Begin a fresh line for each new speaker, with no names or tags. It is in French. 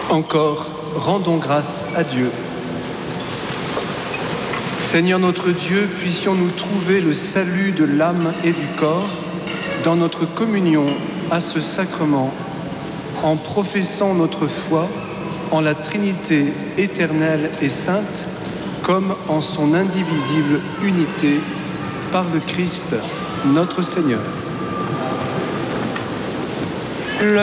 Encore, rendons grâce à Dieu. Seigneur notre Dieu, puissions-nous trouver le salut de l'âme et du corps dans notre communion à ce sacrement, en professant notre foi en la Trinité éternelle et sainte, comme en son indivisible unité, par le Christ notre Seigneur.